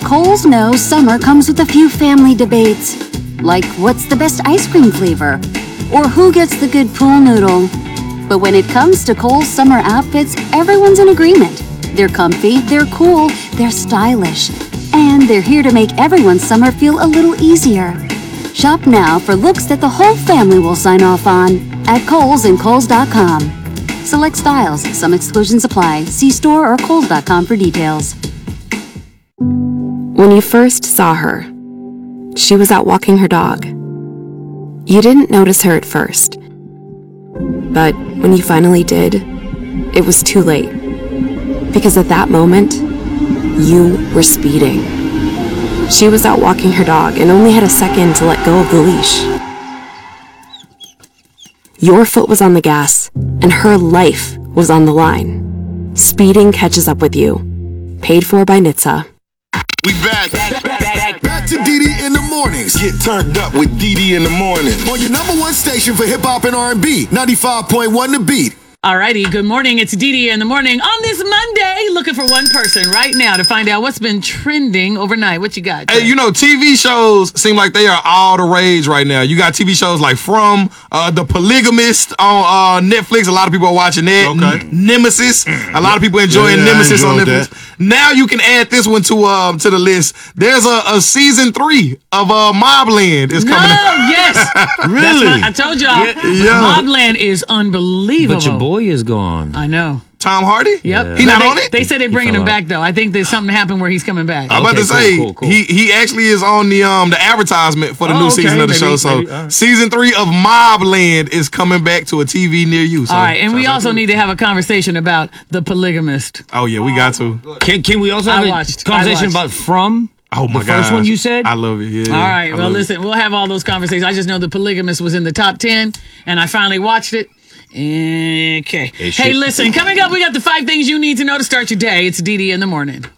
Kohl's knows summer comes with a few family debates, like what's the best ice cream flavor, or who gets the good pool noodle. But when it comes to Kohl's summer outfits, everyone's in agreement. They're comfy, they're cool, they're stylish, and they're here to make everyone's summer feel a little easier. Shop now for looks that the whole family will sign off on at Kohl's and Kohl's.com. Select styles, some exclusions apply. See store or Kohl's.com for details. When you first saw her, she was out walking her dog. You didn't notice her at first, but when you finally did, it was too late. Because at that moment, you were speeding. She was out walking her dog and only had a second to let go of the leash. Your foot was on the gas, and her life was on the line. Speeding catches up with you. Paid for by NHTSA. We back to DD in the mornings. Get turned up with DD in the morning on your number one station for hip hop and R&B, 95.1 The Beat. Alrighty, good morning. It's Dee in the morning on this Monday. Looking for one person right now to find out what's been trending overnight. What you got? Hey, TV shows seem like they are all the rage right now. You got TV shows like From, The Polygamist on Netflix. A lot of people are watching that. Okay. Nemesis. A lot of people enjoying Nemesis on Netflix. Now you can add this one to the list. There's a season 3 of Mobland is coming out. Yes. Really? I told y'all. Yeah. Mobland is unbelievable. But your boy is gone. I know. Tom Hardy? Yep. Yeah. He not on it? They said they're bringing fell him out. back, though. I think there's something happened where he's coming back. I'm about to say cool. he actually is on the advertisement for the new okay, season of the maybe, show. So maybe, all right. season 3 of Mobland is coming back to a TV near you. So, All right, and we sounds also like need to have a conversation about The Polygamist. Oh yeah, we got to. Can we also I have watched. a conversation about From? Oh my The first one you said? I love it. Yeah. All right, I well, love it. listen, we'll have all those conversations. I just know The Polygamist was in the top 10, and I finally watched it. Okay. Hey, listen, coming up, we got the 5 things you need to know to start your day. It's Dee in the morning.